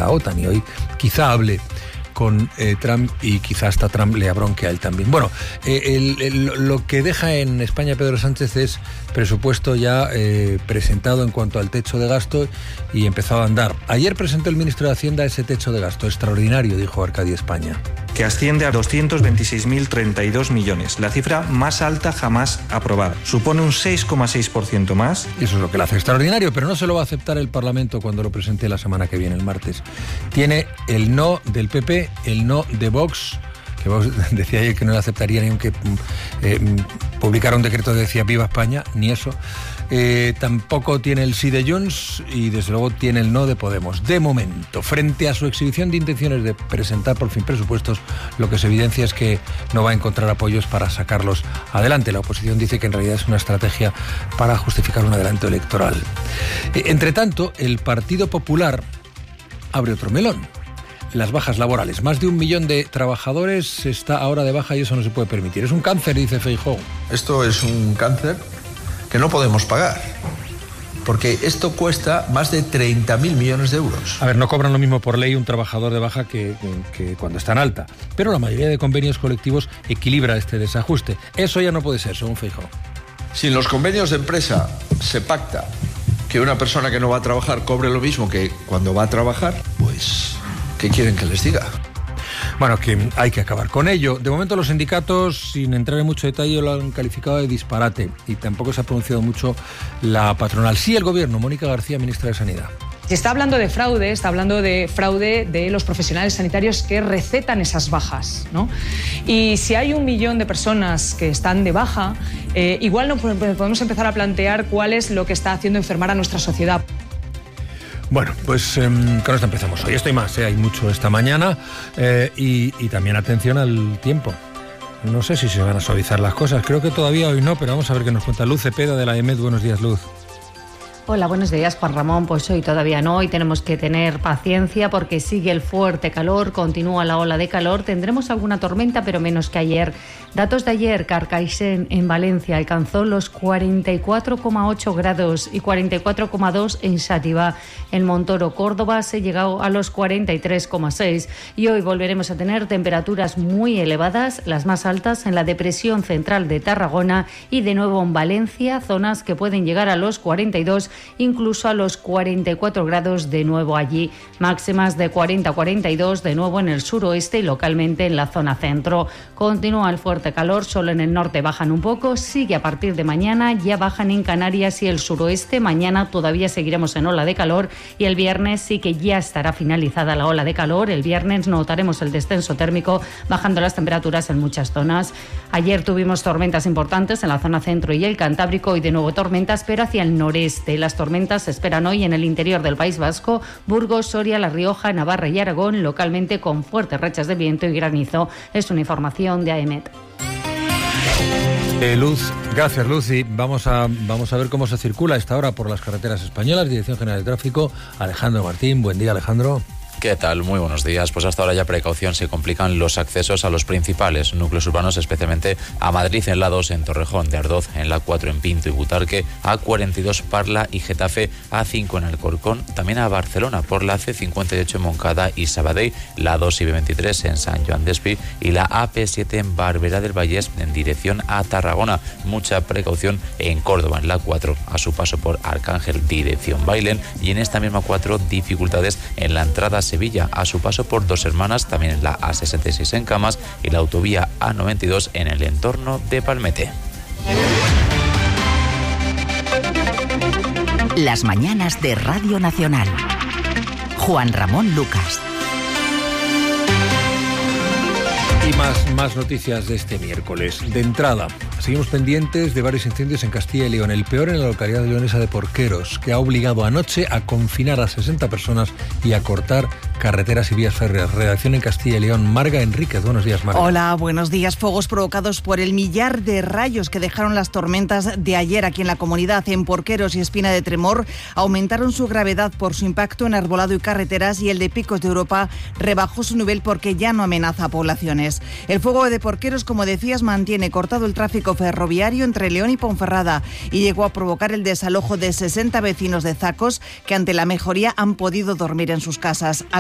la OTAN, y hoy quizá hable con Trump, y quizá hasta Trump le abronque a él también. Bueno, lo que deja en España Pedro Sánchez es presupuesto ya presentado en cuanto al techo de gasto y empezado a andar. Ayer presentó el ministro de Hacienda ese techo de gasto extraordinario, dijo Arcadia España, que asciende a 226.032 millones, la cifra más alta jamás aprobada. Supone un 6,6% más. Eso es lo que le hace extraordinario, pero no se lo va a aceptar el Parlamento cuando lo presente la semana que viene, el martes. Tiene el no del PP, el no de Vox, que Vox decía ayer que no le aceptaría ni aunque publicara un decreto que decía Viva España, ni eso. Tampoco tiene el sí de Junts y desde luego tiene el no de Podemos. De momento, frente a su exhibición de intenciones de presentar por fin presupuestos, lo que se evidencia es que no va a encontrar apoyos para sacarlos adelante. La oposición dice que en realidad es una estrategia para justificar un adelanto electoral. Entre tanto, el Partido Popular abre otro melón: las bajas laborales. Más de 1 millón de trabajadores está ahora de baja y eso no se puede permitir. Es un cáncer, dice Feijóo. Esto es un cáncer que no podemos pagar, porque esto cuesta más de 30.000 millones de euros. A ver, no cobran lo mismo por ley un trabajador de baja que cuando está en alta, pero la mayoría de convenios colectivos equilibra este desajuste. Eso ya no puede ser, según Feijóo. Si en los convenios de empresa se pacta que una persona que no va a trabajar cobre lo mismo que cuando va a trabajar, pues, ¿qué quieren que les diga? Bueno, que hay que acabar con ello. De momento los sindicatos, sin entrar en mucho detalle, lo han calificado de disparate y tampoco se ha pronunciado mucho la patronal. Sí, el gobierno. Mónica García, ministra de Sanidad. Se está hablando de fraude de los profesionales sanitarios que recetan esas bajas, ¿no? Y si hay 1 millón de personas que están de baja, igual no podemos empezar a plantear cuál es lo que está haciendo enfermar a nuestra sociedad. Bueno, pues con esto empezamos hoy. Esto y más, hay mucho esta mañana y también atención al tiempo. No sé si se van a suavizar las cosas, creo que todavía hoy no, pero vamos a ver qué nos cuenta Luz Cepeda de la EMET. Buenos días, Luz. Hola, buenos días, Juan Ramón. Pues hoy todavía no, hoy tenemos que tener paciencia porque sigue el fuerte calor, continúa la ola de calor, tendremos alguna tormenta pero menos que ayer. Datos de ayer: Carcaixent en Valencia alcanzó los 44,8 grados y 44,2 en Xàtiva. En Montoro, Córdoba, se llegó a los 43,6 y hoy volveremos a tener temperaturas muy elevadas, las más altas en la depresión central de Tarragona y de nuevo en Valencia, zonas que pueden llegar a los 42, incluso a los 44 grados de nuevo allí. Máximas de 40-42 de nuevo en el suroeste y localmente en la zona centro. Continúa el fuerte calor, solo en el norte bajan un poco, sigue a partir de mañana, ya bajan en Canarias y el suroeste. Mañana todavía seguiremos en ola de calor y el viernes sí que ya estará finalizada la ola de calor. El viernes notaremos el descenso térmico, bajando las temperaturas en muchas zonas. Ayer tuvimos tormentas importantes en la zona centro y el Cantábrico y de nuevo tormentas, pero hacia el noreste. Las tormentas se esperan hoy en el interior del País Vasco, Burgos, Soria, La Rioja, Navarra y Aragón, localmente con fuertes rachas de viento y granizo. Es una información de AEMET. Luz, gracias, Luz, y vamos a ver cómo se circula a esta hora por las carreteras españolas. Dirección General de Tráfico, Alejandro Martín. Buen día, Alejandro. ¿Qué tal? Muy buenos días. Pues hasta ahora ya precaución, se complican los accesos a los principales núcleos urbanos, especialmente a Madrid en la 2 en Torrejón de Ardoz, en la 4 en Pinto y Butarque, A42 Parla y Getafe, A5 en Alcorcón, también a Barcelona por la C58 en Moncada y Sabadell, la 2 y B23 en San Joan Despí y la AP7 en Barberá del Vallès en dirección a Tarragona. Mucha precaución en Córdoba, en la 4 a su paso por Arcángel dirección Bailén, y en esta misma 4 dificultades en la entrada a Sevilla a su paso por Dos Hermanas, también en la A66 en Camas y la autovía A92 en el entorno de Palmete. Las mañanas de Radio Nacional. Juan Ramón Lucas. Y más noticias de este miércoles. De entrada, seguimos pendientes de varios incendios en Castilla y León. El peor en la localidad leonesa de Porqueros, que ha obligado anoche a confinar a 60 personas y a cortar carreteras y vías férreas. Redacción en Castilla y León, Marga Enríquez. Buenos días, Marga. Hola, buenos días. Fuegos provocados por el millar de rayos que dejaron las tormentas de ayer aquí en la comunidad. En Porqueros y Espina de Tremor aumentaron su gravedad por su impacto en arbolado y carreteras, y el de Picos de Europa rebajó su nivel porque ya no amenaza a poblaciones. El fuego de Porqueros, como decías, mantiene cortado el tráfico ferroviario entre León y Ponferrada y llegó a provocar el desalojo de 60 vecinos de Zacos que ante la mejoría han podido dormir en sus casas.